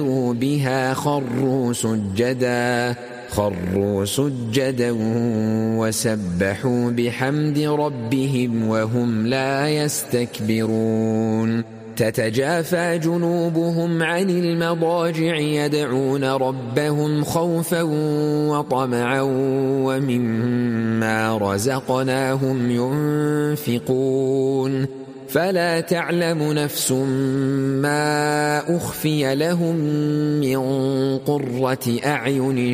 بها خروا سجدا وسبحوا بحمد ربهم وهم لا يستكبرون تتجافى جنوبهم عن المضاجع يدعون ربهم خوفا وطمعا ومما رزقناهم ينفقون فلا تعلم نفس ما أخفي لهم من قرة أعين